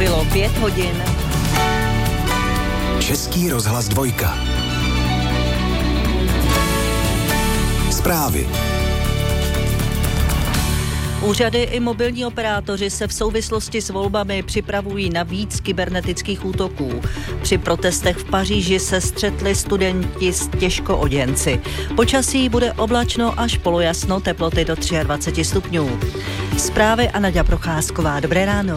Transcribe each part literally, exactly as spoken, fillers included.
Bylo pět hodin. Český rozhlas dvojka. Zprávy. Úřady i mobilní operátoři se v souvislosti s volbami připravují na víc kybernetických útoků. Při protestech v Paříži se střetli studenti s těžkooděnci. Počasí bude oblačno až polojasno, teploty do dvacet tři stupňů. Zprávy a Naďa Procházková. Dobré ráno.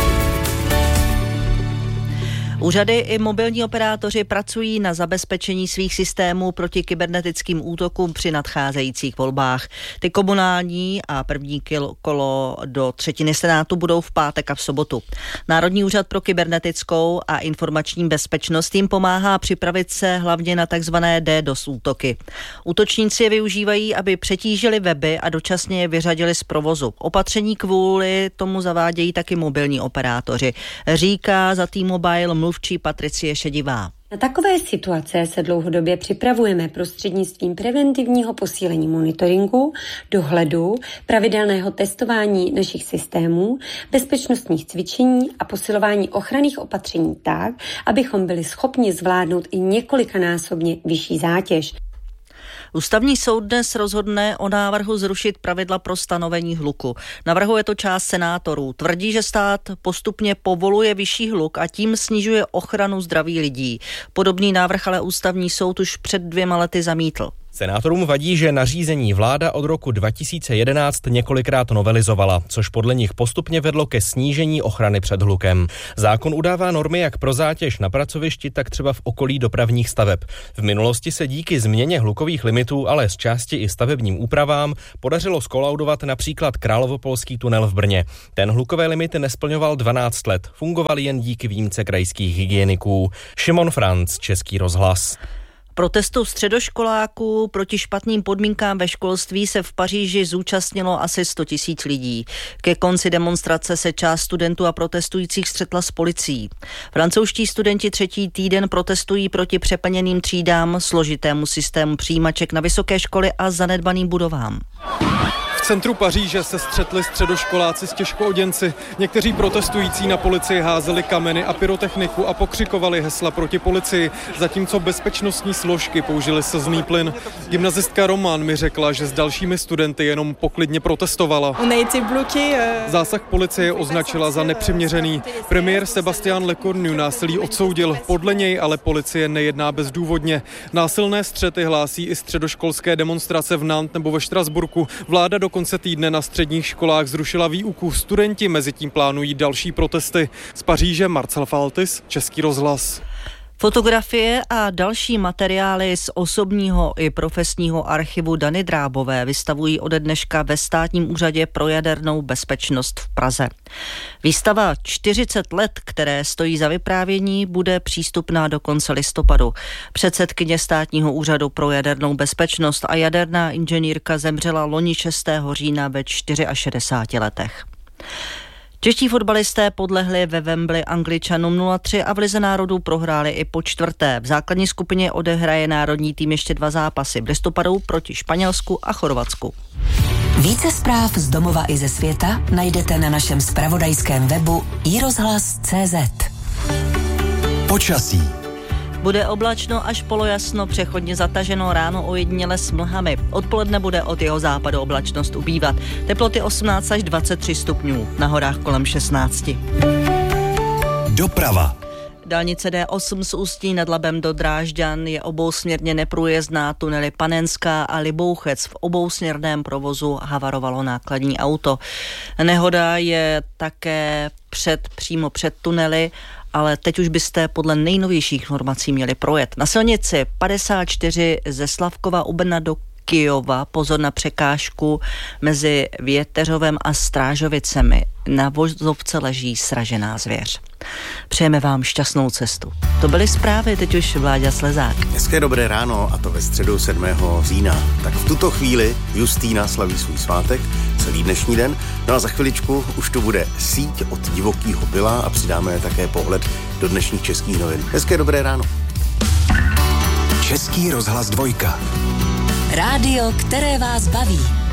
Úřady i mobilní operátoři pracují na zabezpečení svých systémů proti kybernetickým útokům při nadcházejících volbách. Ty komunální a první kolo do třetiny Senátu budou v pátek a v sobotu. Národní úřad pro kybernetickou a informační bezpečnost jim pomáhá připravit se hlavně na takzvané DDoS útoky. Útočníci je využívají, aby přetížili weby a dočasně je vyřadili z provozu. Opatření kvůli tomu zavádějí taky mobilní operátoři, říká za T-Mobile mluvčí Patricie Šedivá. Na takové situace se dlouhodobě připravujeme prostřednictvím preventivního posílení monitoringu, dohledu, pravidelného testování našich systémů, bezpečnostních cvičení a posilování ochranných opatření tak, abychom byli schopni zvládnout i několikanásobně vyšší zátěž. Ústavní soud dnes rozhodne o návrhu zrušit pravidla pro stanovení hluku. Navrhuje to část senátorů. Tvrdí, že stát postupně povoluje vyšší hluk a tím snižuje ochranu zdraví lidí. Podobný návrh ale ústavní soud už před dvěma lety zamítl. Senátorům vadí, že nařízení vláda od roku dva tisíce jedenáct několikrát novelizovala, což podle nich postupně vedlo ke snížení ochrany před hlukem. Zákon udává normy jak pro zátěž na pracovišti, tak třeba v okolí dopravních staveb. V minulosti se díky změně hlukových limitů, ale z části i stavebním úpravám, podařilo skolaudovat například Královopolský tunel v Brně. Ten hlukové limity nesplňoval dvanáct let, fungoval jen díky výjimce krajských hygieniků. Šimon Franc, Český rozhlas. Protestu středoškoláků proti špatným podmínkám ve školství se v Paříži zúčastnilo asi sto tisíc lidí. Ke konci demonstrace se část studentů a protestujících střetla s policií. Francouzští studenti třetí týden protestují proti přeplněným třídám, složitému systému přijímaček na vysoké školy a zanedbaným budovám. V centru Paříže se střetli středoškoláci s těžkooděnci. Někteří protestující na policii házeli kameny a pyrotechniku a pokřikovali hesla proti policii, zatímco bezpečnostní složky použili slzný plyn. Gymnazistka Román mi řekla, že s dalšími studenty jenom poklidně protestovala. Zásah policie označila za nepřiměřený. Premiér Sébastien Lecornu násilí odsoudil. Podle něj ale policie nejedná bezdůvodně. Násilné střety hlásí i středoškolské demonstrace v Nantes nebo ve Štrasburku. Vláda do konce týdne na středních školách zrušila výuku. Studenti mezitím plánují další protesty. Z Paříže Marcel Faltis, Český rozhlas. Fotografie a další materiály z osobního i profesního archivu Dany Drábové vystavují ode dneška ve Státním úřadě pro jadernou bezpečnost v Praze. Výstava čtyřicet let, které stojí za vyprávění, bude přístupná do konce listopadu. Předsedkyně Státního úřadu pro jadernou bezpečnost a jaderná inženýrka zemřela loni šestého října ve šedesáti čtyřech letech. Čeští fotbalisté podlehli ve Wembley Angličanům nula tři a v Lize národů prohráli i po čtvrté. V základní skupině odehraje národní tým ještě dva zápasy v listopadu proti Španělsku a Chorvatsku. Více zpráv z domova i ze světa najdete na našem zpravodajském webu i rozhlas tečka cé zet. Počasí. Bude oblačno až polojasno, přechodně zataženo, ráno ojediněle s mlhami. Odpoledne bude od jeho západu oblačnost ubývat. Teploty osmnáct až dvacet tři stupňů, na horách kolem šestnáct. Doprava. Dálnice D osm z Ústí nad Labem do Drážďan je obousměrně neprůjezdná, tunely Panenská a Libouchec. V obousměrném provozu havarovalo nákladní auto. Nehoda je také před, přímo před tunely, ale teď už byste podle nejnovějších informací měli projet. Na silnici padesát čtyři ze Slavkova u Brna do Kyjova pozor na překážku mezi Věteřovem a Strážovicemi. Na vozovce leží sražená zvěř. Přejeme vám šťastnou cestu. To byly zprávy, teď už Vláďa Slezák. Hezké dobré ráno, a to ve středu sedmého října. Tak v tuto chvíli Justýna slaví svůj svátek, celý dnešní den. No a za chviličku už tu bude síť od Divokýho Byla a přidáme také pohled do dnešních českých novin. Hezké dobré ráno. Český rozhlas dvojka. Rádio, které vás baví.